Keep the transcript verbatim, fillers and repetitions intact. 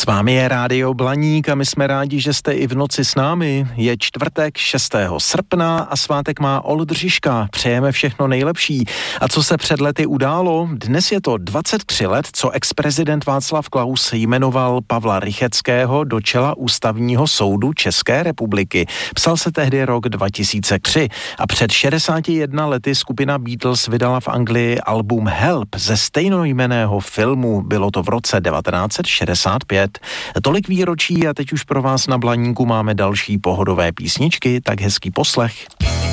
S vámi je Rádio Blaník a my jsme rádi, že jste i v noci s námi. Je čtvrtek šestého srpna a svátek má Oldřich Žižka. Přejeme všechno nejlepší. A co se před lety událo? Dnes je to dvacet tři let, co ex-prezident Václav Klaus jmenoval Pavla Rychetského do čela Ústavního soudu České republiky. Psal se tehdy rok dva tisíce tři a před šedesáti jedna lety skupina Beatles vydala v Anglii album Help ze stejnojmenného filmu. Bylo to v roce devatenáct set šedesát pět. Tolik výročí a teď už pro vás na Blaníku máme další pohodové písničky, tak hezký poslech.